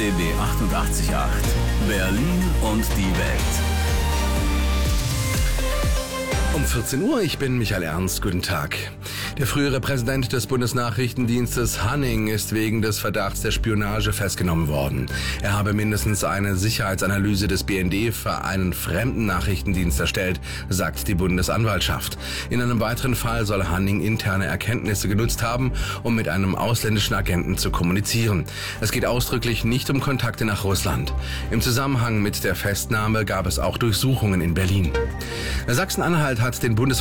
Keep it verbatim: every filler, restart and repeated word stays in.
D B achtundachtzig Komma acht. Berlin und die Welt. Um vierzehn Uhr, ich bin Michael Ernst, guten Tag. Der frühere Präsident des Bundesnachrichtendienstes Hanning ist wegen des Verdachts der Spionage festgenommen worden. Er habe mindestens eine Sicherheitsanalyse des B N D für einen fremden Nachrichtendienst erstellt, sagt die Bundesanwaltschaft. In einem weiteren Fall soll Hanning interne Erkenntnisse genutzt haben, um mit einem ausländischen Agenten zu kommunizieren. Es geht ausdrücklich nicht um Kontakte nach Russland. Im Zusammenhang mit der Festnahme gab es auch Durchsuchungen in Berlin. Sachsen-Anhalt hat den Bundes